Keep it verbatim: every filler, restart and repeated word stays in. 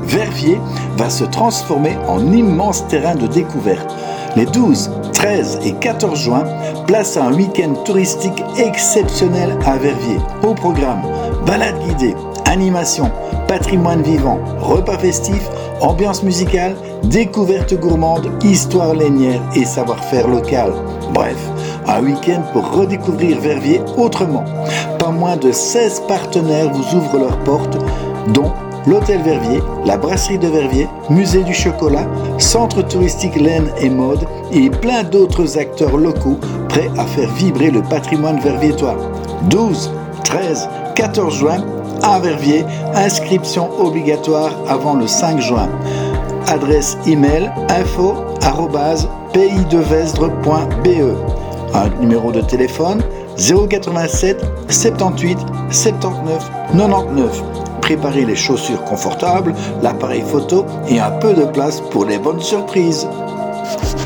Verviers va se transformer en immense terrain de découverte. Les douze, treize et quatorze juin, place à un week-end touristique exceptionnel à Verviers. Au programme, balades guidées, animation, patrimoine vivant, repas festifs, ambiance musicale, découvertes gourmandes, histoire lénière et savoir-faire local. Bref, un week-end pour redécouvrir Verviers autrement. Pas moins de seize partenaires vous ouvrent leurs portes, dont l'Hôtel Verviers, la Brasserie de Verviers, Musée du Chocolat, Centre touristique Laine et Mode et plein d'autres acteurs locaux prêts à faire vibrer le patrimoine verviétois. douze, treize, quatorze juin, à Verviers, inscription obligatoire avant le cinq juin. Adresse email info arobase pays de vesdre point b e. Un numéro de téléphone zéro quatre-vingt-sept soixante-dix-huit soixante-neuf quatre-vingt-dix-neuf. Préparez les chaussures confortables, l'appareil photo et un peu de place pour les bonnes surprises.